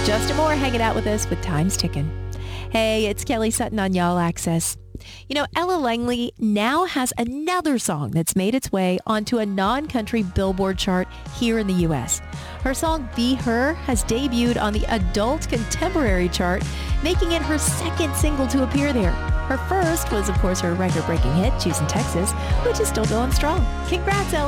Justin Moore hanging out with us with Time's Ticking. Hey, it's Kelly Sutton on Y'all Access. You know, Ella Langley now has another song that's made its way onto a non-country Billboard chart here in the U.S. Her song Be Her has debuted on the adult contemporary chart, making it her second single to appear there. Her first was, of course, her record-breaking hit, Choosing Texas, which is still going strong. Congrats, Ella.